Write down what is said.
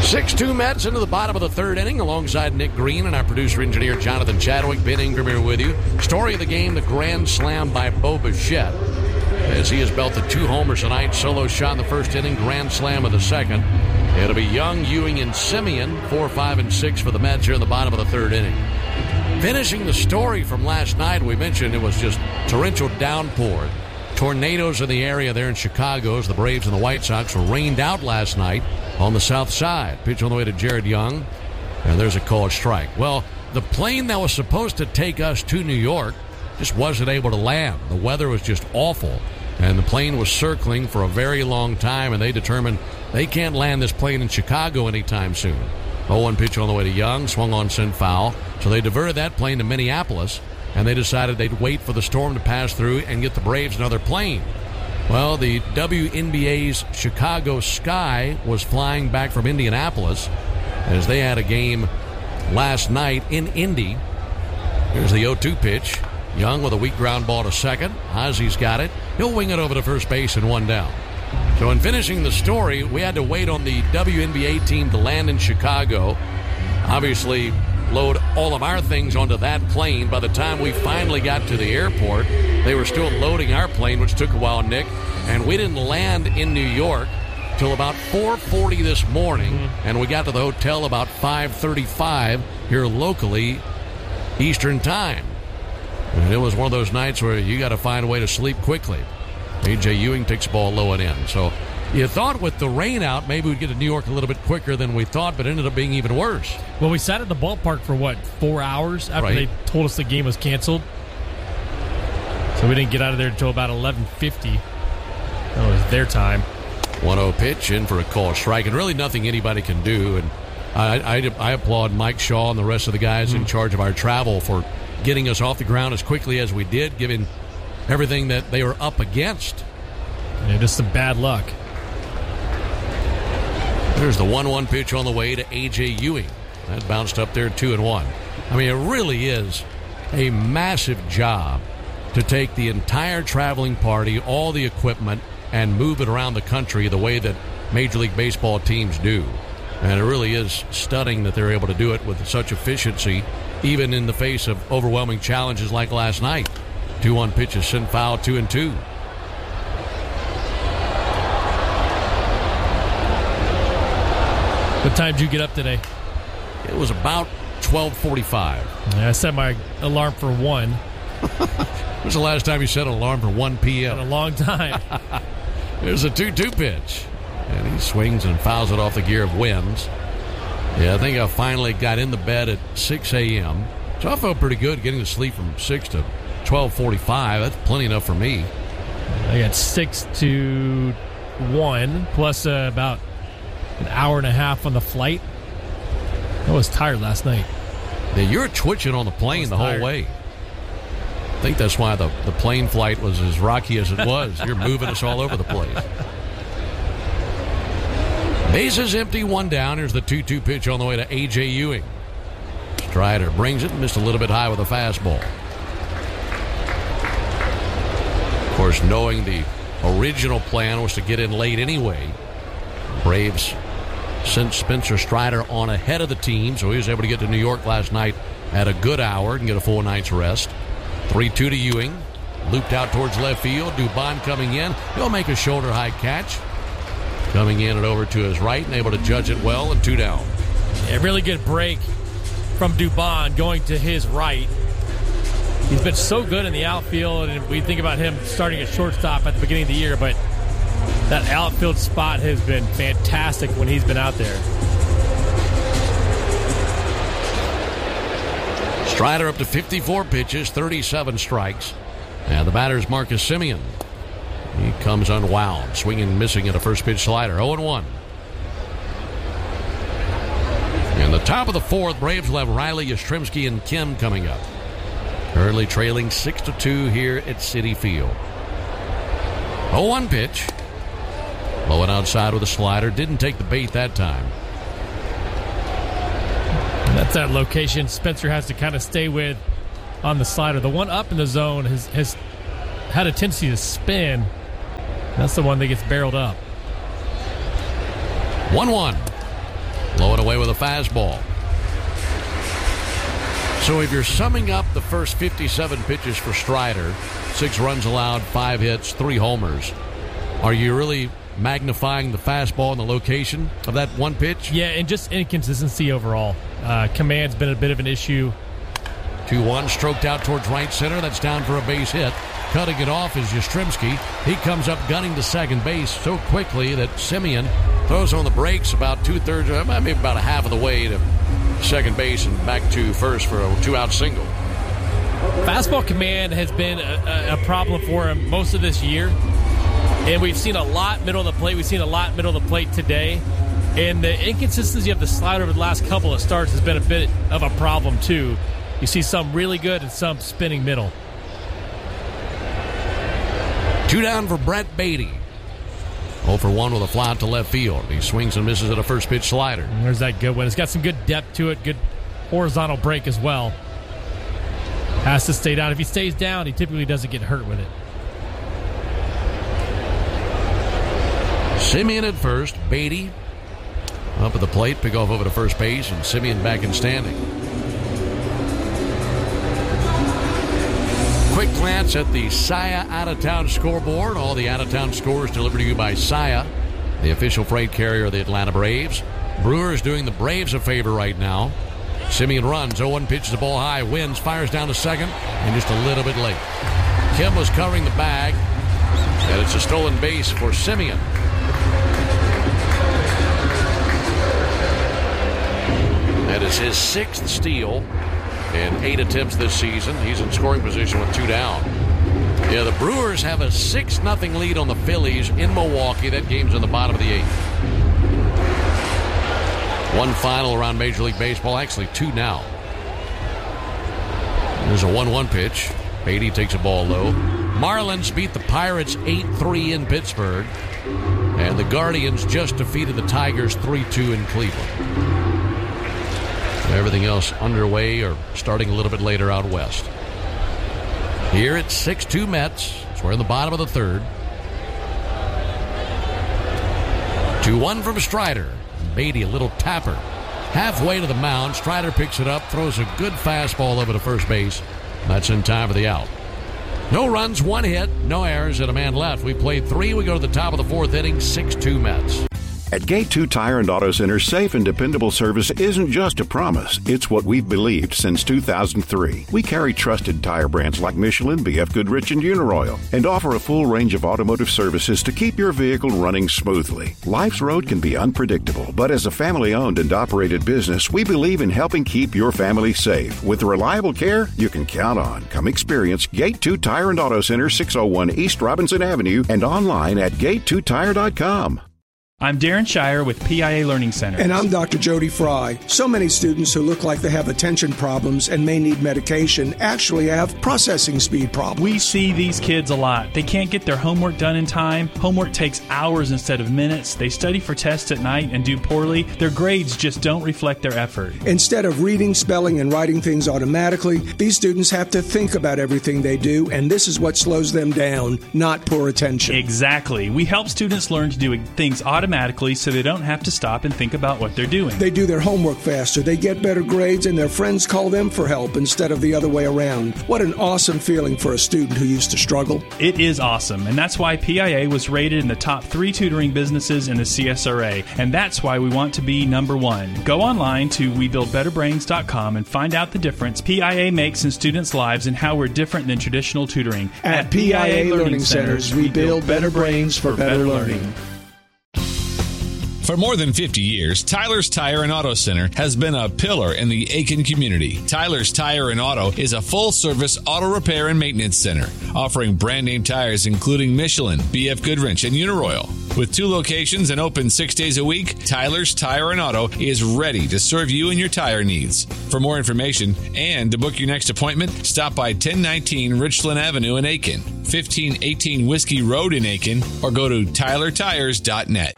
6-2 Mets into the bottom of the third inning alongside Nick Green and our producer-engineer Jonathan Chadwick. Ben Ingram here with you. Story of the game, the grand slam by Bo Bichette. As he has belted 2 homers tonight. Solo shot in the first inning, grand slam of the second. It'll be Young, Ewing, and Simeon, 4, 5, and 6 for the Mets here in the bottom of the third inning. Finishing the story from last night, we mentioned it was just torrential downpour. Tornadoes in the area there in Chicago as the Braves and the White Sox were rained out last night on the south side. Pitch on the way to Jared Young, and there's a called strike. Well, the plane that was supposed to take us to New York just wasn't able to land. The weather was just awful, and the plane was circling for a very long time, and they determined they can't land this plane in Chicago anytime soon. 0-1 pitch on the way to Young, swung on, sent foul. So they diverted that plane to Minneapolis, and they decided they'd wait for the storm to pass through and get the Braves another plane. Well, the WNBA's Chicago Sky was flying back from Indianapolis as they had a game last night in Indy. Here's the 0-2 pitch. Young with a weak ground ball to second. Ozzy's got it. He'll wing it over to first base and 1 down. So in finishing the story, we had to wait on the WNBA team to land in Chicago. Obviously, load all of our things onto that plane. By the time we finally got to the airport, they were still loading our plane, which took a while, Nick. And we didn't land in New York till about 4:40 this morning, and we got to the hotel about 5:35 here locally, Eastern Time. And it was one of those nights where you got to find a way to sleep quickly. A.J. Ewing takes the ball low and in. So you thought with the rain out, maybe we'd get to New York a little bit quicker than we thought, but it ended up being even worse. Well, we sat at the ballpark for, 4 hours after they told us the game was canceled? So we didn't get out of there until about 11:50. That was their time. 1-0 pitch in for a call strike, and really nothing anybody can do. And I applaud Mike Shaw and the rest of the guys in charge of our travel for getting us off the ground as quickly as we did, given everything that they were up against. Yeah, just some bad luck. There's the 1-1 pitch on the way to A.J. Ewing. That bounced up there 2-1. I mean, it really is a massive job to take the entire traveling party, all the equipment, and move it around the country the way that Major League Baseball teams do. And it really is stunning that they're able to do it with such efficiency, even in the face of overwhelming challenges like last night. 2-1 pitches sent foul, 2-2. What time did you get up today? It was about 12:45. I set my alarm for 1. When was the last time you set an alarm for 1 p.m.? In a long time. There's a 2-2 pitch. And he swings and fouls it off the gear of Wins. Yeah, I think I finally got in the bed at 6 a.m. So I felt pretty good getting to sleep from 6 to 12:45. That's plenty enough for me. I got 6 to 1, plus about an hour and a half on the flight. I was tired last night. Yeah, you're twitching on the plane the whole way. I think that's why the plane flight was as rocky as it was. You're moving us all over the place. Bases empty, 1 down. Here's the 2-2 pitch on the way to A.J. Ewing. Strider brings it, missed a little bit high with a fastball. Of course, knowing the original plan was to get in late anyway, Braves sent Spencer Strider on ahead of the team, so he was able to get to New York last night at a good hour and get a full night's rest. 3-2 to Ewing. Looped out towards left field. Dubon coming in. He'll make a shoulder-high catch. Coming in and over to his right and able to judge it well, and 2 down. A really good break from Dubon going to his right. He's been so good in the outfield, and we think about him starting at shortstop at the beginning of the year, but that outfield spot has been fantastic when he's been out there. Strider up to 54 pitches, 37 strikes. And the batter's Marcus Simeon. He comes unwound, swinging and missing at a first pitch slider. 0-1. In the top of the 4th, Braves will have Riley, Yastrzemski, and Kim coming up. Currently trailing 6-2 here at Citi Field. 0-1 pitch. Low and outside with a slider. Didn't take the bait that time. That's that location Spencer has to kind of stay with on the slider. The one up in the zone has had a tendency to spin. That's the one that gets barreled up. 1-1. Blowing away with a fastball. So if you're summing up the first 57 pitches for Strider, 6 runs allowed, 5 hits, 3 homers, are you really magnifying the fastball and the location of that one pitch? Yeah, and just inconsistency overall. Command's been a bit of an issue. 2-1, stroked out towards right center. That's down for a base hit. Cutting it off is Yastrzemski. He comes up gunning to second base so quickly that Semien throws on the brakes about 2/3, maybe about a half of the way to second base and back to first for a 2-out single. Fastball command has been a problem for him most of this year. And we've seen a lot middle of the plate. We've seen a lot middle of the plate today. And the inconsistency of the slider over the last couple of starts has been a bit of a problem, too. You see some really good and some spinning middle. 2 down for Brett Beatty. 0 for 1 with a fly out to left field. He swings and misses at a first pitch slider. And there's that good one. It's got some good depth to it, good horizontal break as well. Has to stay down. If he stays down, he typically doesn't get hurt with it. Semien at first. Beatty up at the plate. Pick off over to first base, and Semien back in standing. Quick glance at the Saia out-of-town scoreboard. All the out-of-town scores delivered to you by Saia, the official freight carrier of the Atlanta Braves. Brewers doing the Braves a favor right now. Semien runs. 0-1 pitches the ball high. Wins. Fires down to second. And just a little bit late. Kim was covering the bag. And it's a stolen base for Semien. That is his 6th steal in 8 attempts this season. He's in scoring position with 2 down. Yeah, the Brewers have a 6-0 lead on the Phillies in Milwaukee. That game's in the bottom of the 8th. 1 final around Major League Baseball. Actually, 2 now. There's a 1-1 pitch. Beatty takes a ball low. Marlins beat the Pirates 8-3 in Pittsburgh. And the Guardians just defeated the Tigers 3-2 in Cleveland. Everything else underway or starting a little bit later out west. Here it's 6-2 Mets. So we're in the bottom of the 3rd. 2-1 from Strider. Beatty, a little tapper. Halfway to the mound, Strider picks it up, throws a good fastball over to first base. That's in time for the out. No runs, 1 hit, no errors, and a man left. We played 3. We go to the top of the 4th inning, 6-2 Mets. At Gate 2 Tire and Auto Center, safe and dependable service isn't just a promise. It's what we've believed since 2003. We carry trusted tire brands like Michelin, BF Goodrich, and Uniroyal, and offer a full range of automotive services to keep your vehicle running smoothly. Life's road can be unpredictable, but as a family-owned and operated business, we believe in helping keep your family safe. With reliable care you can count on. Come experience Gate 2 Tire and Auto Center, 601 East Robinson Avenue, and online at gate2tire.com. I'm Darren Shire with PIA Learning Center. And I'm Dr. Jody Fry. So many students who look like they have attention problems and may need medication actually have processing speed problems. We see these kids a lot. They can't get their homework done in time. Homework takes hours instead of minutes. They study for tests at night and do poorly. Their grades just don't reflect their effort. Instead of reading, spelling, and writing things automatically, these students have to think about everything they do, and this is what slows them down, not poor attention. Exactly. We help students learn to do things automatically so they don't have to stop and think about what they're doing. They do their homework faster, they get better grades, and their friends call them for help instead of the other way around. What an awesome feeling for a student who used to struggle. It is awesome, and that's why PIA was rated in the top 3 tutoring businesses in the CSRA, and that's why we want to be number 1. Go online to WeBuildBetterBrains.com and find out the difference PIA makes in students' lives and how we're different than traditional tutoring. At PIA Learning Centers, we build better brains for better learning. For more than 50 years, Tyler's Tire and Auto Center has been a pillar in the Aiken community. Tyler's Tire and Auto is a full-service auto repair and maintenance center, offering brand-name tires including Michelin, BF Goodrich, and Uniroyal. With 2 locations and open 6 days a week, Tyler's Tire and Auto is ready to serve you and your tire needs. For more information and to book your next appointment, stop by 1019 Richland Avenue in Aiken, 1518 Whiskey Road in Aiken, or go to tylertires.net.